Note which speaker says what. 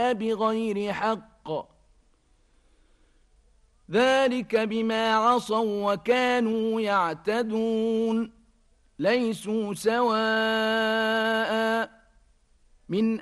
Speaker 1: إلا بغير حق ذلك بما عصوا وكانوا يعتدون ليسوا سواء من